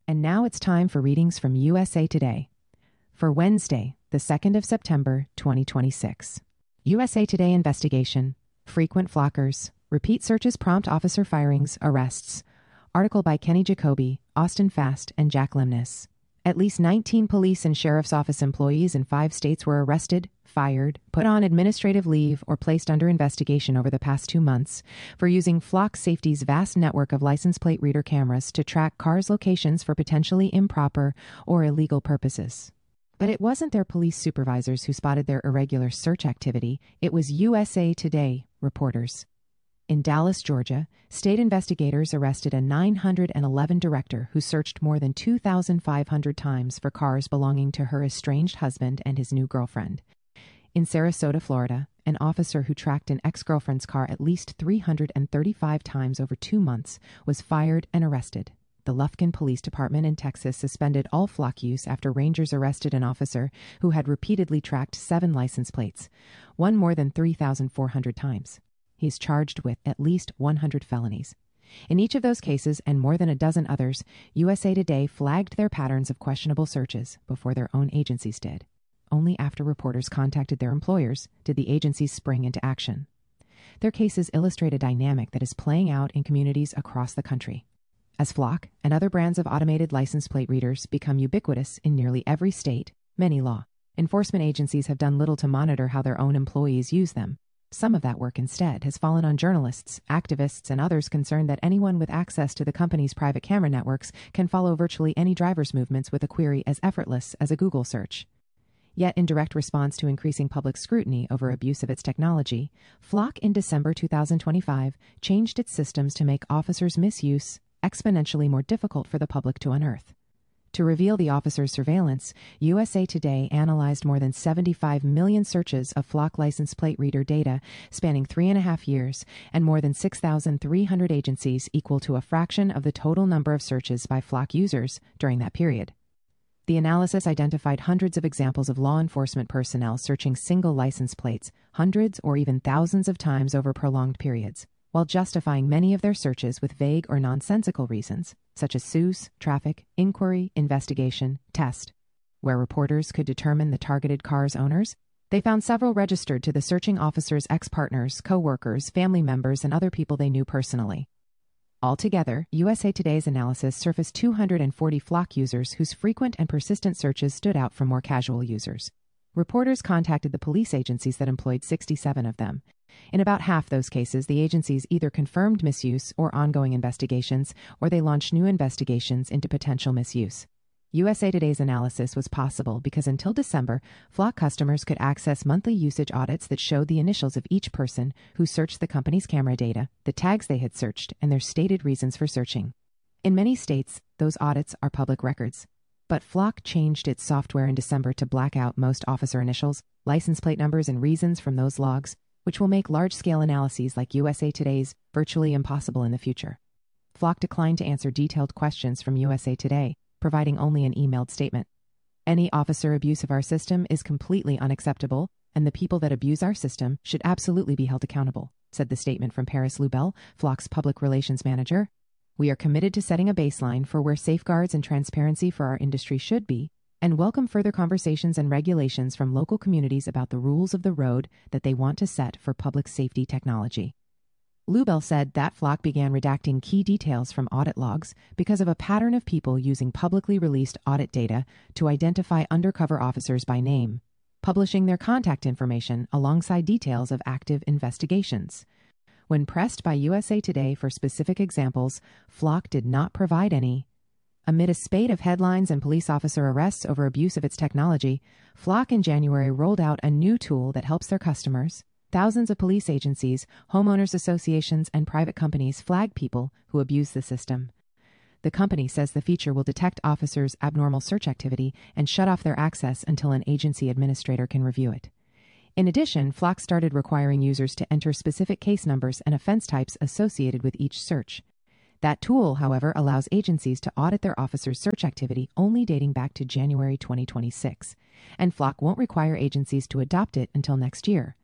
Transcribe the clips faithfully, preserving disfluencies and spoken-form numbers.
And now it's time for readings from U S A Today. For Wednesday, the second of September, twenty twenty-six. U S A Today investigation. Frequent flockers. Repeat searches prompt officer firings, arrests. Article by Kenny Jacoby, Austin Fast, and Jack Limness. At least nineteen police and sheriff's office employees in five states were arrested, fired, put on administrative leave, or placed under investigation over the past two months for using Flock Safety's vast network of license plate reader cameras to track cars' locations for potentially improper or illegal purposes. But it wasn't their police supervisors who spotted their irregular search activity. It was U S A Today reporters. In Dallas, Georgia, state investigators arrested a nine hundred eleven director who searched more than two thousand five hundred times for cars belonging to her estranged husband and his new girlfriend. In Sarasota, Florida, an officer who tracked an ex-girlfriend's car at least three hundred thirty-five times over two months was fired and arrested. The Lufkin Police Department in Texas suspended all Flock use after rangers arrested an officer who had repeatedly tracked seven license plates, one more than three thousand four hundred times. He's charged with at least one hundred felonies. In each of those cases, and more than a dozen others, U S A Today flagged their patterns of questionable searches before their own agencies did. Only after reporters contacted their employers did the agencies spring into action. Their cases illustrate a dynamic that is playing out in communities across the country. As Flock and other brands of automated license plate readers become ubiquitous in nearly every state, many law enforcement agencies have done little to monitor how their own employees use them. Some of that work instead has fallen on journalists, activists, and others concerned that anyone with access to the company's private camera networks can follow virtually any driver's movements with a query as effortless as a Google search. Yet, in direct response to increasing public scrutiny over abuse of its technology, Flock in December two thousand twenty-five changed its systems to make officers' misuse exponentially more difficult for the public to unearth. To reveal the officer's surveillance, U S A Today analyzed more than seventy-five million searches of Flock license plate reader data spanning three and a half years and more than six thousand three hundred agencies, equal to a fraction of the total number of searches by Flock users during that period. The analysis identified hundreds of examples of law enforcement personnel searching single license plates hundreds or even thousands of times over prolonged periods, while justifying many of their searches with vague or nonsensical reasons, such as S U S, traffic, inquiry, investigation, test. Where reporters could determine the targeted car's owners, they found several registered to the searching officer's ex-partners, co-workers, family members, and other people they knew personally. Altogether, U S A Today's analysis surfaced two hundred forty Flock users whose frequent and persistent searches stood out from more casual users. Reporters contacted the police agencies that employed sixty-seven of them. In about half those cases, the agencies either confirmed misuse or ongoing investigations, or they launched new investigations into potential misuse. U S A Today's analysis was possible because until December, Flock customers could access monthly usage audits that showed the initials of each person who searched the company's camera data, the tags they had searched, and their stated reasons for searching. In many states, those audits are public records. But Flock changed its software in December to black out most officer initials, license plate numbers, and reasons from those logs, which will make large-scale analyses like U S A Today's virtually impossible in the future. Flock declined to answer detailed questions from U S A Today, providing only an emailed statement. Any officer abuse of our system is completely unacceptable, and the people that abuse our system should absolutely be held accountable, said the statement from Paris Lubel, Flock's public relations manager. We are committed to setting a baseline for where safeguards and transparency for our industry should be, and welcome further conversations and regulations from local communities about the rules of the road that they want to set for public safety technology. Lubel said that Flock began redacting key details from audit logs because of a pattern of people using publicly released audit data to identify undercover officers by name, publishing their contact information alongside details of active investigations. When pressed by U S A Today for specific examples, Flock did not provide any. Amid a spate of headlines and police officer arrests over abuse of its technology, Flock in January rolled out a new tool that helps their customers, thousands of police agencies, homeowners associations, and private companies flag people who abuse the system. The company says the feature will detect officers' abnormal search activity and shut off their access until an agency administrator can review it. In addition, Flock started requiring users to enter specific case numbers and offense types associated with each search. That tool, however, allows agencies to audit their officers' search activity only dating back to January twenty twenty-six, and Flock won't require agencies to adopt it until next year.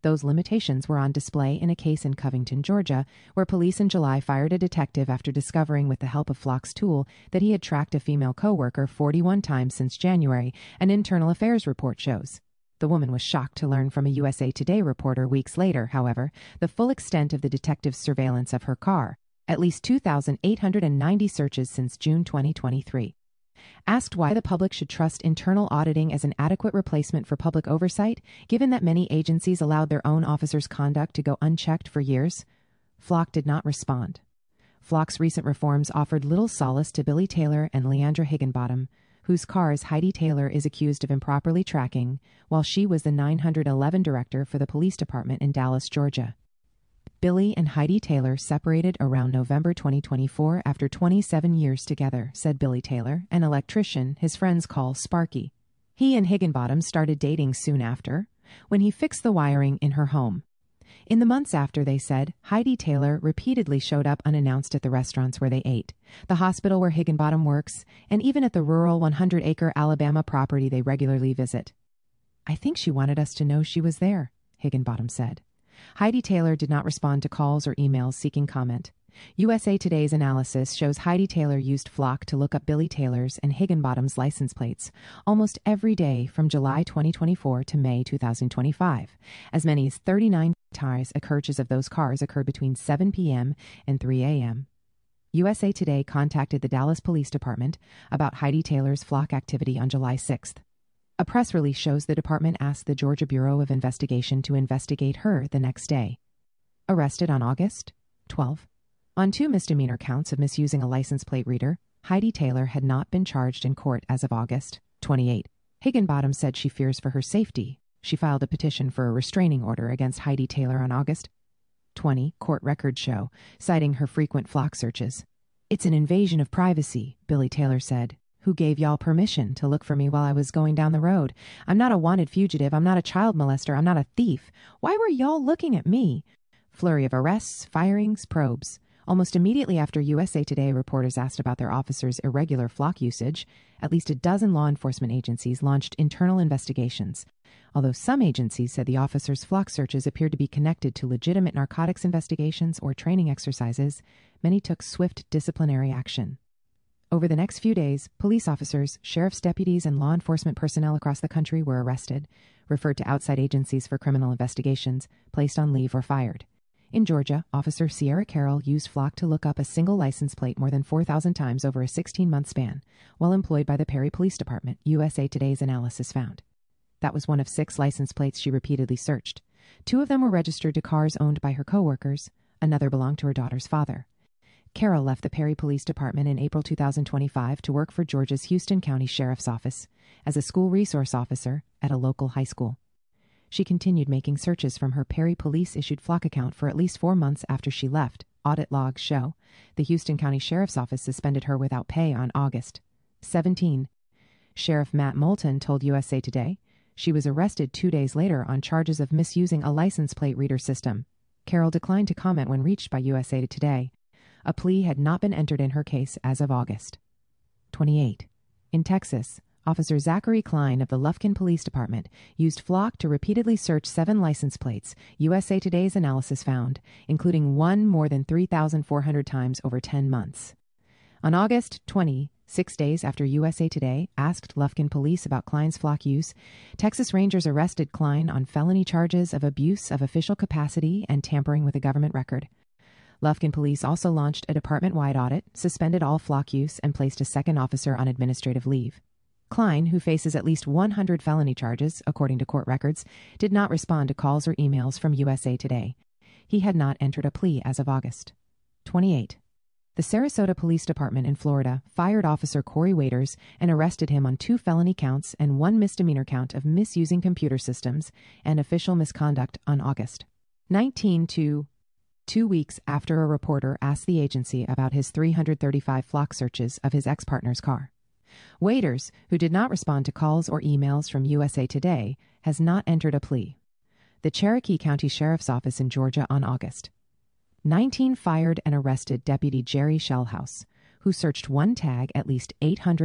Those limitations were on display in a case in Covington, Georgia, where police in July fired a detective after discovering with the help of Flock's tool that he had tracked a female coworker forty-one times since January, an internal affairs report shows. The woman was shocked to learn from a U S A Today reporter weeks later, however, the full extent of the detective's surveillance of her car, at least two thousand eight hundred ninety searches since June twenty twenty-three. Asked why the public should trust internal auditing as an adequate replacement for public oversight, given that many agencies allowed their own officers' conduct to go unchecked for years, Flock did not respond. Flock's recent reforms offered little solace to Billy Taylor and Leandra Higginbottom, whose cars Heidi Taylor is accused of improperly tracking, while she was the nine eleven director for the police department in Dallas, Georgia. Billy and Heidi Taylor separated around November twenty twenty-four after twenty-seven years together, said Billy Taylor, an electrician his friends call Sparky. He and Higginbottom started dating soon after, when he fixed the wiring in her home. In the months after, they said, Heidi Taylor repeatedly showed up unannounced at the restaurants where they ate, the hospital where Higginbottom works, and even at the rural one hundred acre Alabama property they regularly visit. I think she wanted us to know she was there, Higginbottom said. Heidi Taylor did not respond to calls or emails seeking comment. U S A Today's analysis shows Heidi Taylor used Flock to look up Billy Taylor's and Higginbottom's license plates almost every day from July twenty twenty-four to May two thousand twenty-five. As many as thirty-nine times searches of those cars occurred between seven p.m. and three a.m. U S A Today contacted the Dallas Police Department about Heidi Taylor's Flock activity on July sixth. A press release shows the department asked the Georgia Bureau of Investigation to investigate her the next day. Arrested on August twelfth. On two misdemeanor counts of misusing a license plate reader, Heidi Taylor had not been charged in court as of August twenty-eighth. Higginbottom said she fears for her safety. She filed a petition for a restraining order against Heidi Taylor on August twentieth, court records show, citing her frequent Flock searches. It's an invasion of privacy, Billy Taylor said. Who gave y'all permission to look for me while I was going down the road? I'm not a wanted fugitive. I'm not a child molester. I'm not a thief. Why were y'all looking at me? Flurry of arrests, firings, probes. Almost immediately after U S A Today reporters asked about their officers' irregular Flock usage, at least a dozen law enforcement agencies launched internal investigations. Although some agencies said the officers' Flock searches appeared to be connected to legitimate narcotics investigations or training exercises, many took swift disciplinary action. Over the next few days, police officers, sheriff's deputies, and law enforcement personnel across the country were arrested, referred to outside agencies for criminal investigations, placed on leave, or fired. In Georgia, Officer Sierra Carroll used Flock to look up a single license plate more than four thousand times over a sixteen-month span, while employed by the Perry Police Department, U S A Today's analysis found. That was one of six license plates she repeatedly searched. Two of them were registered to cars owned by her coworkers. Another belonged to her daughter's father. Carroll left the Perry Police Department in April two thousand twenty-five to work for Georgia's Houston County Sheriff's Office as a school resource officer at a local high school. She continued making searches from her Perry Police-issued Flock account for at least four months after she left. Audit logs show the Houston County Sheriff's Office suspended her without pay on August seventeenth. Sheriff Matt Moulton told U S A Today she was arrested two days later on charges of misusing a license plate reader system. Carroll declined to comment when reached by U S A Today. A plea had not been entered in her case as of August twenty-eighth. In Texas, Officer Zachary Klein of the Lufkin Police Department used Flock to repeatedly search seven license plates, U S A Today's analysis found, including one more than three thousand four hundred times over ten months. On August twentieth, six days after U S A Today asked Lufkin Police about Klein's Flock use, Texas Rangers arrested Klein on felony charges of abuse of official capacity and tampering with a government record. Lufkin Police also launched a department-wide audit, suspended all Flock use, and placed a second officer on administrative leave. Klein, who faces at least one hundred felony charges, according to court records, did not respond to calls or emails from U S A Today. He had not entered a plea as of August twenty-eighth. The Sarasota Police Department in Florida fired Officer Corey Waiters and arrested him on two felony counts and one misdemeanor count of misusing computer systems and official misconduct on August nineteenth to two weeks after a reporter asked the agency about his three hundred thirty-five Flock searches of his ex-partner's car. Waiters, who did not respond to calls or emails from U S A Today, has not entered a plea. The Cherokee County Sheriff's Office in Georgia on August nineteenth fired and arrested Deputy Jerry Shellhouse, who searched one tag at least eight hundred